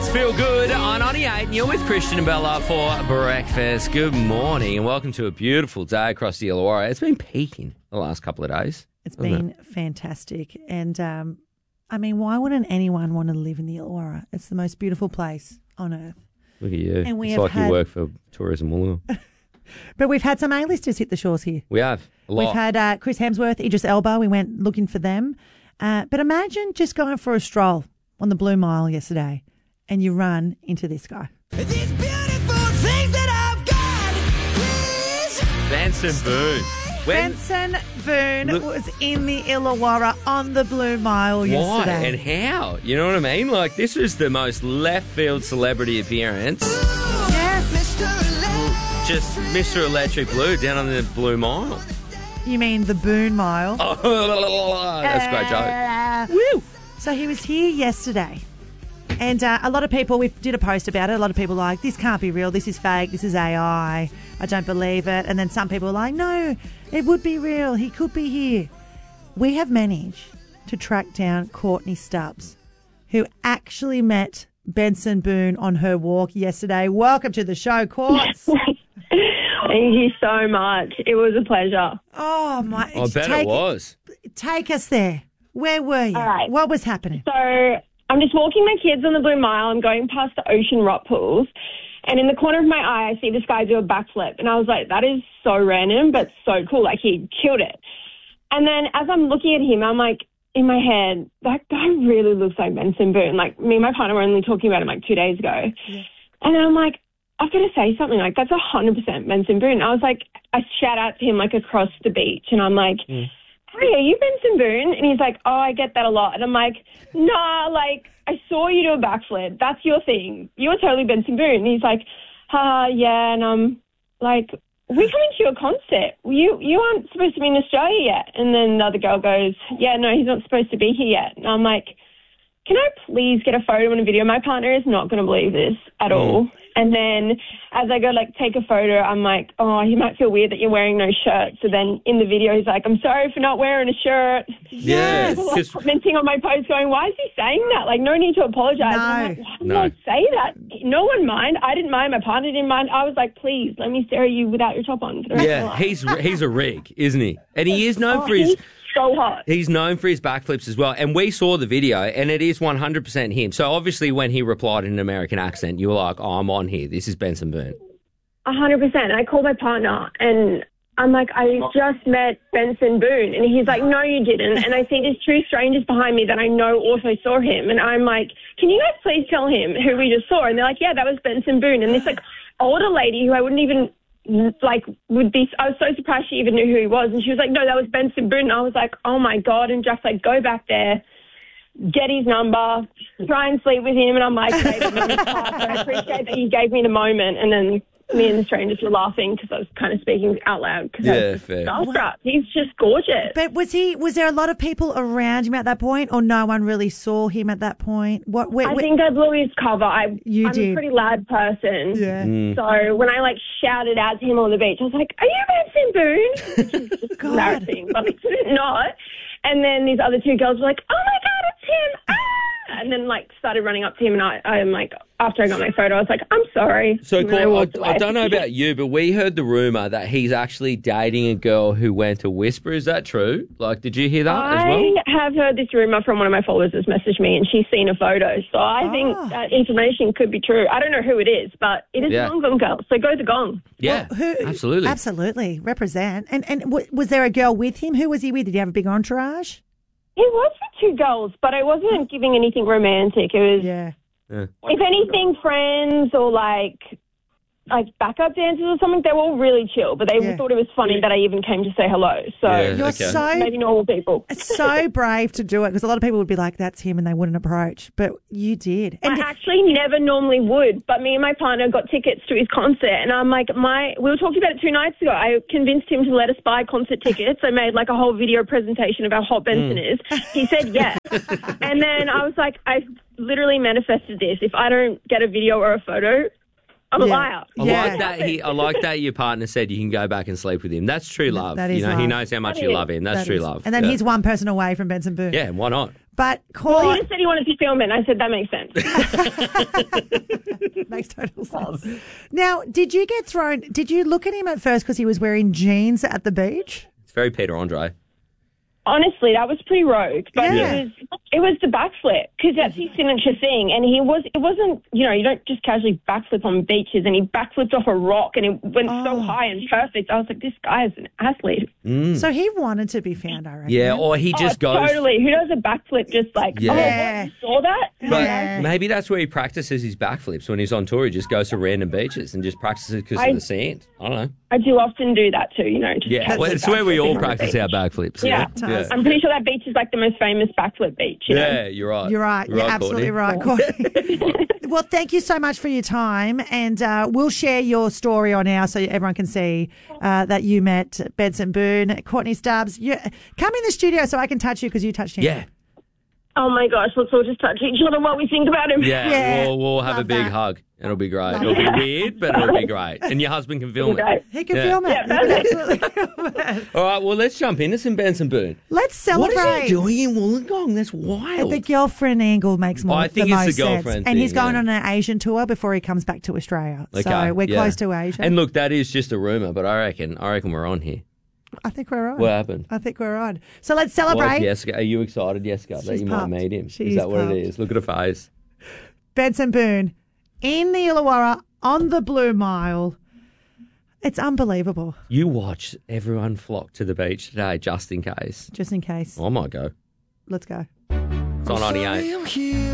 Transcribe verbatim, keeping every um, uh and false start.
It's Feel Good on ninety-eight, and you're with Christian and Bella for breakfast. Good morning, and welcome to a beautiful day across the Illawarra. It's been peaking the last couple of days. It's been it? fantastic. And, um, I mean, why wouldn't anyone want to live in the Illawarra? It's the most beautiful place on earth. Look at you. And we it's have like had... you work for Tourism Wollongong. But we've had some A-listers hit the shores here. We have, a lot. We've had uh, Chris Hemsworth, Idris Elba. We went looking for them. Uh, but imagine just going for a stroll on the Blue Mile yesterday and you run into this guy. These beautiful things that I've got, please. Benson Boone. When, Benson Boone Look, was in the Illawarra on the Blue Mile why yesterday. and how? You know what I mean? Like, this was the most left field celebrity appearance. Yes. Mister Electric. Just Mister Electric Blue down on the Blue Mile. You mean the Boone Mile? Oh, that's a great joke. Uh, Woo! So he was here yesterday. And uh, a lot of people, we did a post about it. A lot of people were like, this can't be real. This is fake. This is A I. I don't believe it. And then some people were like, no, it would be real. He could be here. We have managed to track down Courtney Stubbs, who actually met Benson Boone on her walk yesterday. Welcome to the show, Courts. Thank you so much. It was a pleasure. Oh, my. I bet take, it was. Take us there. Where were you? All right. What was happening? So I'm just walking my kids on the Blue Mile. I'm going past the ocean rock pools. And in the corner of my eye, I see this guy do a backflip. And I was like, that is so random, but so cool. Like, he killed it. And then as I'm looking at him, I'm like, in my head, that guy really looks like Benson Boone. Like, me and my partner were only talking about him like two days ago. Yeah. And then I'm like, I've got to say something. Like, that's one hundred percent Benson Boone. I was like, I shout out to him, like, across the beach. And I'm like, mm. hey, are you Benson Boone? And he's like, oh, I get that a lot. And I'm like, nah, like, I saw you do a backflip. That's your thing. You're totally Benson Boone. And he's like, ah, yeah. And I'm like, we're coming to your concert. You you aren't supposed to be in Australia yet. And then the other girl goes, yeah, no, he's not supposed to be here yet. And I'm like, can I please get a photo and a video? My partner is not going to believe this at mm. all. And then as I go, like, take a photo, I'm like, oh, he might feel weird that you're wearing no shirt. So then in the video, he's like, I'm sorry for not wearing a shirt. Yes. People are commenting on my post going, why is he saying that? Like, no need to apologize. No. I'm like, why did No. I say that? No one mind. I didn't mind. My partner didn't mind. I was like, please, let me stare at you without your top on. For the rest of Yeah, my life. he's he's a rig, isn't he? And he is known Oh, for his... he's so hot. He's known for his backflips as well. And we saw the video, and it is one hundred percent him. So obviously when he replied in an American accent, you were like, oh, I'm on here. This is Benson Boone. A hundred percent. I called my partner and I'm like, I just met Benson Boone. And he's like, no, you didn't. And I see these two strangers behind me that I know also saw him. And I'm like, can you guys please tell him who we just saw? And they're like, yeah, that was Benson Boone. And this, like, older lady who I wouldn't even... like would be I was so surprised she even knew who he was, and she was like, no, that was Benson Boone. And I was like, oh my god. And just like, go back there, get his number, try and sleep with him. And I'm like, babe, I'm in the car, so I appreciate that you gave me the moment. And then me and the strangers were laughing because I was kind of speaking out loud because Yeah, I was fair. starstruck. He's just gorgeous. But was he? Was there a lot of people around him at that point, or no one really saw him at that point? What? Where, I where, think I blew his cover. I, You I'm did. a pretty loud person. Yeah. Mm. So when I like shouted out to him on the beach, I was like, are you Benson Boone? Which is just God. embarrassing, but it's not. And then these other two girls were like, oh my God, it's him. Ah! And then like started running up to him, and I, I'm like, after I got my photo, I was like, I'm sorry. So, And then I Cor- walked I, away. I don't know about you, but we heard the rumour that he's actually dating a girl who went to Whisper. Is that true? Like, did you hear that as well? I have heard this rumor from one of my followers has messaged me, and she's seen a photo. So I Ah. think that information could be true. I don't know who it is, but it is Yeah. Gong Gong Girl. So go the Gong. Yeah, Well, who- absolutely. Absolutely. Represent. And and w- was there a girl with him? Who was he with? Did he have a big entourage? It was for two girls, but I wasn't giving anything romantic. It was, Yeah. Yeah. if anything, friends or like like backup dancers or something. They were all really chill, but they Yeah. thought it was funny that I even came to say hello. So Yeah. You're Okay. so maybe normal people. it's so brave to do it, because a lot of people would be like, that's him, and they wouldn't approach. But you did. I And actually never normally would, but me and my partner got tickets to his concert, and I'm like, my we were talking about it two nights ago. I convinced him to let us buy concert tickets. I made like a whole video presentation about how hot Benson is. He said yes, and then I was like, I literally manifested this. If I don't get a video or a photo, I'm a Yeah. liar. I Yeah. like that. He, I like that your partner said you can go back and sleep with him. That's true love. that you is know, he love. knows how much That you is. love him. That's that true is- love. And then yeah. he's one person away from Benson Boone. Yeah, why not? But Well, Court he just said he wanted to film it, and I said, that makes sense. makes total sense. Now, did you get thrown? Did you look at him at first because he was wearing jeans at the beach? It's very Peter Andre. Honestly, that was pretty rogue, but Yeah. it was it was the backflip because that's his signature thing. And he was it wasn't you know you don't just casually backflip on beaches. And he backflipped off a rock and it went Oh. so high and perfect. I was like, this guy is an athlete. So he wanted to be found, I reckon. Yeah, or he just oh, goes. totally. Who does a backflip just like Yeah. oh Yeah. what, you saw that? But Yeah. maybe that's where he practices his backflips. When he's on tour, he just goes to random beaches and just practices because I- of the sand. I don't know. I do often do that too. You know. Just Yeah, casually well, it's where we all backflipping on the practice beach. our backflips. Yeah. yeah. I'm pretty sure that beach is like the most famous backflip beach. You know? Yeah, you're right. You're right. You're absolutely right, Courtney. Well, thank you so much for your time, and uh, we'll share your story on our so everyone can see uh, that you met Benson Boone, Courtney Stubbs. You, come in the studio so I can touch you because you touched him. Yeah, Oh my gosh, let's all just touch each other while we think about him. yeah. Yeah, We'll, we'll have a love big that. hug. It'll be great. It'll be weird, but it'll be great. And your husband can film it. Okay. He can Yeah. film it. Yeah, He can perfect. absolutely film it. All right, well, let's jump into some Benson Boone. Let's celebrate. What is he doing in Wollongong? That's wild. The girlfriend angle makes more I think the it's the most sense. girlfriend And he's thing, going yeah. on an Asian tour before he comes back to Australia. Okay, so we're yeah. close to Asia. And look, that is just a rumor, but I reckon, I reckon we're on here. I think we're on. What happened? I think we're on. So let's Why celebrate. is Jessica? Are you excited, Jessica, that She's you pumped. might meet him? She's is that what pumped. it is? Look at her face. Benson Boone in the Illawarra on the Blue Mile. It's unbelievable, You watch everyone flock to the beach today, just in case. just in case. I might go. Let's go. It's on ninety-eight. I'm here.